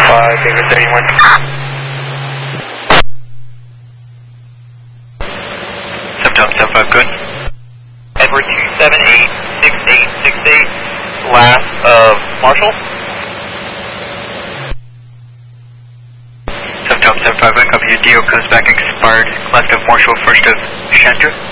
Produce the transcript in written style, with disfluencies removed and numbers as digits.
David 31. Tom 75, good. Edward 2786868, last of Marshall. Tom 75, I copy your deal, comes back expired, last of Marshall, first of Shanter.